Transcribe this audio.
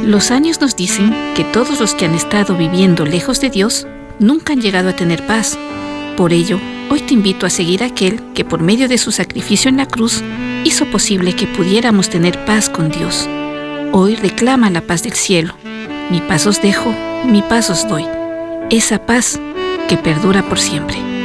Los años nos dicen que todos los que han estado viviendo lejos de Dios nunca han llegado a tener paz. Por ello, hoy te invito a seguir a aquel que por medio de su sacrificio en la cruz hizo posible que pudiéramos tener paz con Dios. Hoy reclama la paz del cielo. Mi paz os dejo, mi paz os doy. Esa paz que perdura por siempre.